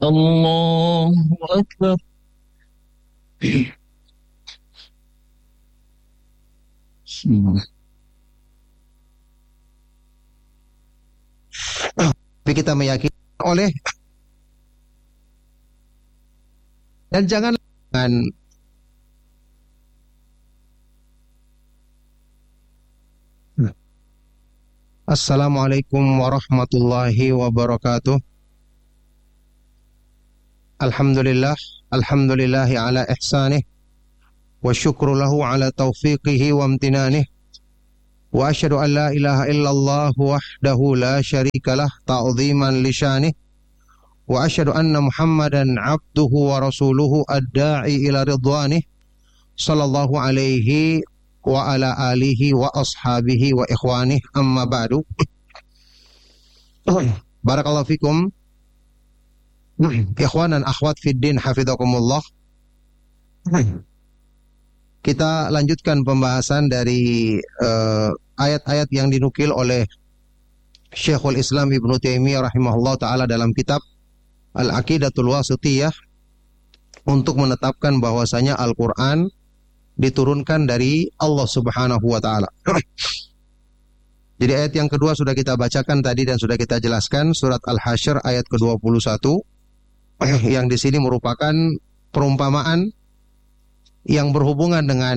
الله أكبر. Tapi kita meyakini oleh dan jangan Assalamualaikum warahmatullahi wabarakatuh. Alhamdulillahi ala ihsanih wa syukru lahu ala taufiqihi wa amtinanih wa asyhadu an la ilaha illallah wahdahu la syarikalah ta'ziman li syanih wa asyhadu anna Muhammadan abduhu wa rasuluhu ad-da'i ila ridwanih sallallahu alaihi wa ala alihi wa ashabihi wa ikhwanih amma ba'du. Barakallahu fikum ikhwan dan akhwat fiddin hafidhakumullah. Kita lanjutkan pembahasan dari ayat-ayat yang dinukil oleh Syekhul Islam Ibnu Taimiyah rahimahullah ta'ala dalam kitab Al-Aqidatul Wasithiyah untuk menetapkan bahwasanya Al-Quran diturunkan dari Allah subhanahu wa ta'ala. Jadi ayat yang kedua sudah kita bacakan tadi dan sudah kita jelaskan, surat Al-Hasyr ayat ke-21 yang di sini merupakan perumpamaan yang berhubungan dengan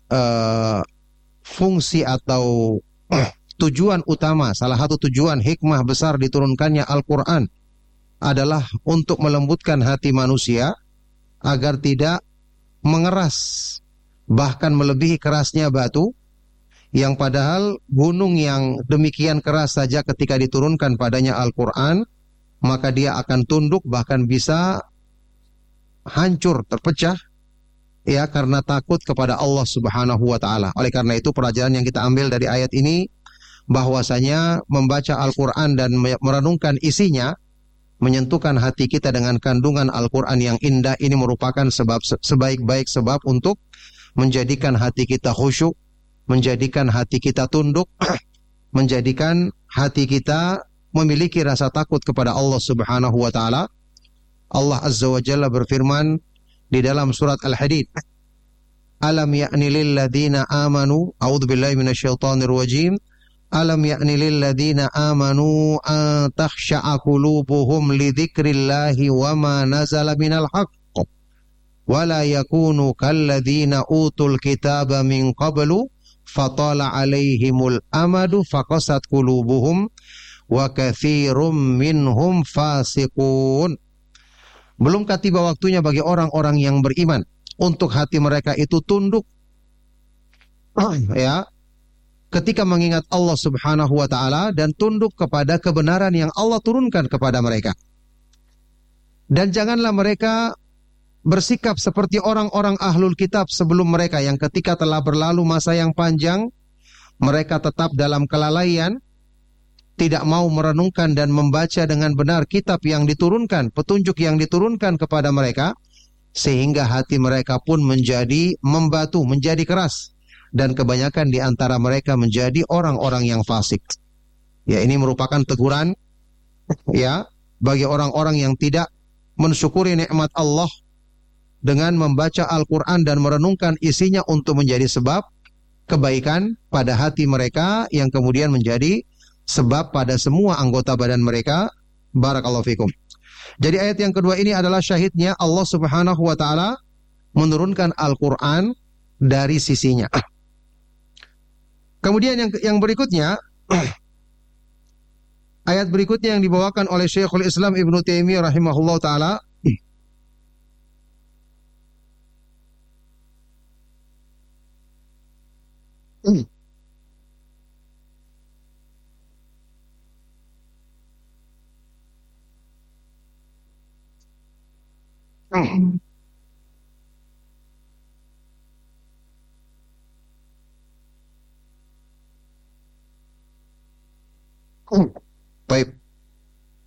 fungsi atau tujuan utama, salah satu tujuan hikmah besar diturunkannya Al-Quran adalah untuk melembutkan hati manusia agar tidak mengeras, bahkan melebihi kerasnya batu, yang padahal gunung yang demikian keras saja ketika diturunkan padanya Al-Quran, maka dia akan tunduk bahkan bisa hancur, terpecah, ya, karena takut kepada Allah subhanahu wa ta'ala. Oleh karena itu pelajaran yang kita ambil dari ayat ini bahwasanya membaca Al-Quran dan merenungkan isinya, menyentuhkan hati kita dengan kandungan Al-Quran yang indah ini merupakan sebaik-baik sebab untuk menjadikan hati kita khusyuk, menjadikan hati kita tunduk, menjadikan hati kita memiliki rasa takut kepada Allah subhanahu wa ta'ala. Allah azza wa jalla berfirman di dalam surat Al-Hadid, Alam ya'ni lil ladhina amanu, a'udzubillahi minasyaitonir rajim, Alam ya'ni lil ladhina amanu an takhsha'a qulubuhum li dzikrillahi wa ma nazala minal haqq wa la yakunu kalladzina utul kitaba min qablu fatala alaihimul amadu faqasat qulubuhum wa katsirum minhum fasiqun. Belumkah tiba waktunya bagi orang-orang yang beriman untuk hati mereka itu tunduk, ya, ketika mengingat Allah subhanahu wa ta'ala dan tunduk kepada kebenaran yang Allah turunkan kepada mereka. Dan janganlah mereka bersikap seperti orang-orang ahlul kitab sebelum mereka yang ketika telah berlalu masa yang panjang, mereka tetap dalam kelalaian, tidak mau merenungkan dan membaca dengan benar kitab yang diturunkan, petunjuk yang diturunkan kepada mereka, sehingga hati mereka pun menjadi membatu, menjadi keras, dan kebanyakan di antara mereka menjadi orang-orang yang fasik. Ya, ini merupakan teguran, ya, bagi orang-orang yang tidak mensyukuri nikmat Allah dengan membaca Al-Quran dan merenungkan isinya untuk menjadi sebab kebaikan pada hati mereka yang kemudian menjadi sebab pada semua anggota badan mereka. Barakallahu fikum. Jadi ayat yang kedua ini adalah syahidnya Allah subhanahu wa ta'ala menurunkan Al-Quran dari sisinya. Kemudian yang berikutnya, ayat berikutnya yang dibawakan oleh Syekhul Islam Ibnu Taimiyah rahimahullah ta'ala,